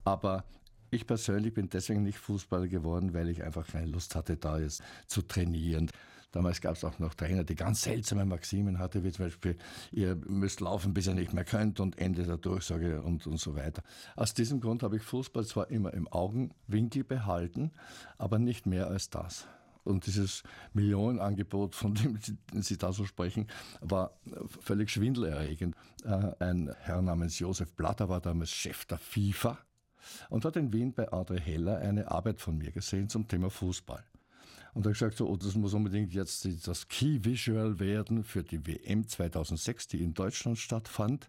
Aber ich persönlich bin deswegen nicht Fußballer geworden, weil ich einfach keine Lust hatte, da jetzt zu trainieren. Damals gab es auch noch Trainer, die ganz seltsame Maximen hatten, wie zum Beispiel, ihr müsst laufen, bis ihr nicht mehr könnt und Ende der Durchsage und so weiter. Aus diesem Grund habe ich Fußball zwar immer im Augenwinkel behalten, aber nicht mehr als das. Und dieses Millionenangebot, von dem Sie da so sprechen, war völlig schwindelerregend. Ein Herr namens Josef Blatter war damals Chef der FIFA und hat in Wien bei André Heller eine Arbeit von mir gesehen zum Thema Fußball. Und er hat gesagt, so, oh, das muss unbedingt jetzt das Key Visual werden für die WM 2006, die in Deutschland stattfand.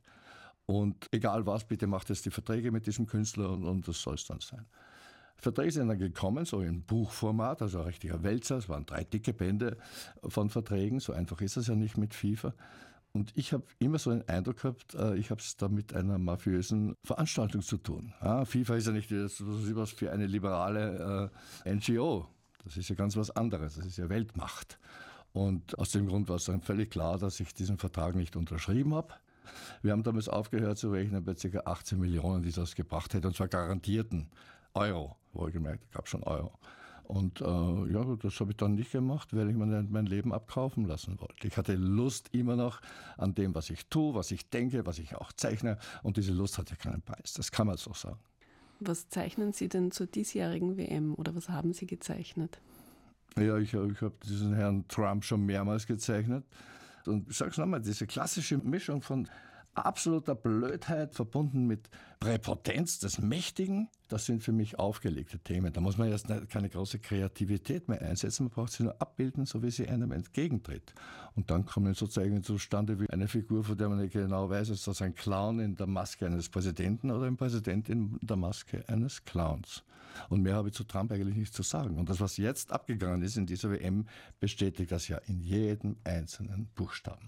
Und egal was, bitte macht jetzt die Verträge mit diesem Künstler und das soll es dann sein. Verträge sind dann gekommen, so in Buchformat, also ein richtiger Wälzer. Es waren 3 dicke Bände von Verträgen, so einfach ist es ja nicht mit FIFA. Und ich habe immer so den Eindruck gehabt, ich habe es da mit einer mafiösen Veranstaltung zu tun. FIFA ist ja nicht was für eine liberale NGO. Das ist ja ganz was anderes, das ist ja Weltmacht. Und aus dem Grund war es dann völlig klar, dass ich diesen Vertrag nicht unterschrieben habe. Wir haben damals aufgehört zu rechnen bei ca. 18 Millionen, die das gebracht hätte, und zwar garantierten Euro, wohlgemerkt, gab schon Euro. Und ja, das habe ich dann nicht gemacht, weil ich mir mein Leben abkaufen lassen wollte. Ich hatte Lust immer noch an dem, was ich tue, was ich denke, was ich auch zeichne. Und diese Lust hatte keinen Preis, das kann man so sagen. Was zeichnen Sie denn zur diesjährigen WM oder was haben Sie gezeichnet? Ja, ich hab diesen Herrn Trump schon mehrmals gezeichnet. Und ich sage es nochmal, diese klassische Mischung von absoluter Blödheit verbunden mit Präpotenz des Mächtigen, das sind für mich aufgelegte Themen. Da muss man jetzt keine große Kreativität mehr einsetzen, man braucht sie nur abbilden, so wie sie einem entgegentritt. Und dann kommen sozusagen zustande wie eine Figur, von der man nicht genau weiß, ist das ein Clown in der Maske eines Präsidenten oder ein Präsident in der Maske eines Clowns. Und mehr habe ich zu Trump eigentlich nicht zu sagen. Und das, was jetzt abgegangen ist in dieser WM, bestätigt das ja in jedem einzelnen Buchstaben.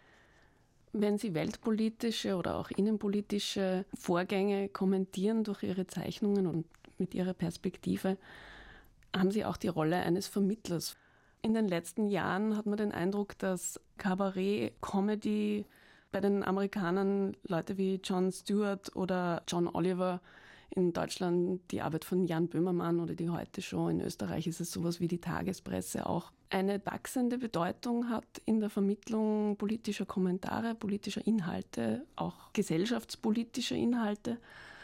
Wenn Sie weltpolitische oder auch innenpolitische Vorgänge kommentieren durch Ihre Zeichnungen und mit Ihrer Perspektive, haben Sie auch die Rolle eines Vermittlers. In den letzten Jahren hat man den Eindruck, dass Kabarett, Comedy bei den Amerikanern Leute wie Jon Stewart oder John Oliver, in Deutschland die Arbeit von Jan Böhmermann oder die Heute-Show, in Österreich ist es sowas wie die Tagespresse, auch eine wachsende Bedeutung hat in der Vermittlung politischer Kommentare, politischer Inhalte, auch gesellschaftspolitischer Inhalte.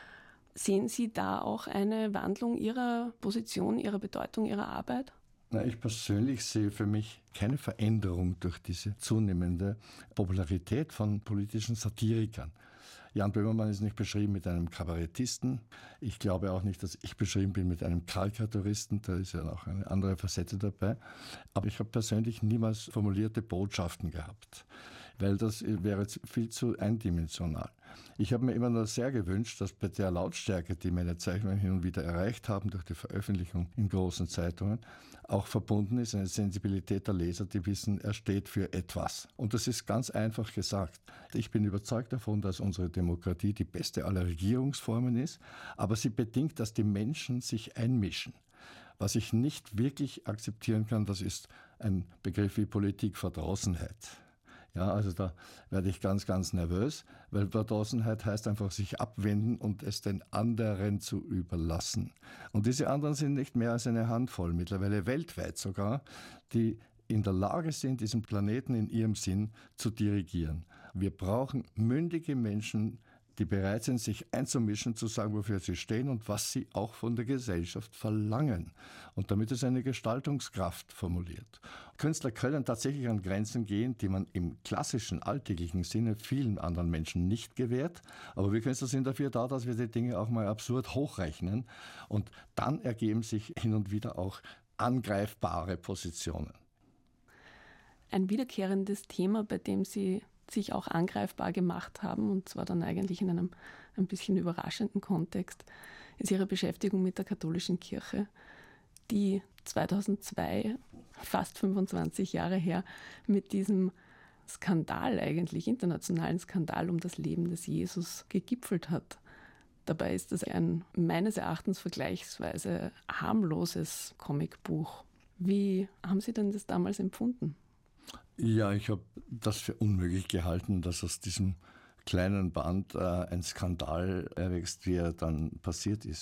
Sehen Sie da auch eine Wandlung Ihrer Position, Ihrer Bedeutung, Ihrer Arbeit? Ich persönlich sehe für mich keine Veränderung durch diese zunehmende Popularität von politischen Satirikern. Jan Böhmermann ist nicht beschrieben mit einem Kabarettisten. Ich glaube auch nicht, dass ich beschrieben bin mit einem Karikaturisten. Da ist ja auch eine andere Facette dabei. Aber ich habe persönlich niemals formulierte Botschaften gehabt, weil das wäre viel zu eindimensional. Ich habe mir immer nur sehr gewünscht, dass bei der Lautstärke, die meine Zeichnungen hin und wieder erreicht haben durch die Veröffentlichung in großen Zeitungen, auch verbunden ist eine Sensibilität der Leser, die wissen, er steht für etwas. Und das ist ganz einfach gesagt. Ich bin überzeugt davon, dass unsere Demokratie die beste aller Regierungsformen ist, aber sie bedingt, dass die Menschen sich einmischen. Was ich nicht wirklich akzeptieren kann, das ist ein Begriff wie Politikverdrossenheit. Ja, also da werde ich ganz, ganz nervös, weil Verdrossenheit heißt einfach sich abwenden und es den anderen zu überlassen. Und diese anderen sind nicht mehr als eine Handvoll, mittlerweile weltweit sogar, die in der Lage sind, diesen Planeten in ihrem Sinn zu dirigieren. Wir brauchen mündige Menschen, die bereit sind, sich einzumischen, zu sagen, wofür sie stehen und was sie auch von der Gesellschaft verlangen. Und damit ist eine Gestaltungskraft formuliert. Künstler können tatsächlich an Grenzen gehen, die man im klassischen, alltäglichen Sinne vielen anderen Menschen nicht gewährt. Aber wir Künstler sind dafür da, dass wir die Dinge auch mal absurd hochrechnen. Und dann ergeben sich hin und wieder auch angreifbare Positionen. Ein wiederkehrendes Thema, bei dem Sie sich auch angreifbar gemacht haben, und zwar dann eigentlich in einem ein bisschen überraschenden Kontext, ist Ihre Beschäftigung mit der katholischen Kirche, die 2002, fast 25 Jahre her, mit diesem Skandal eigentlich, internationalen Skandal um das Leben des Jesus gegipfelt hat. Dabei ist es ein meines Erachtens vergleichsweise harmloses Comicbuch. Wie haben Sie denn das damals empfunden? Ja, ich habe das für unmöglich gehalten, dass aus diesem kleinen Band ein Skandal erwächst, wie er dann passiert ist.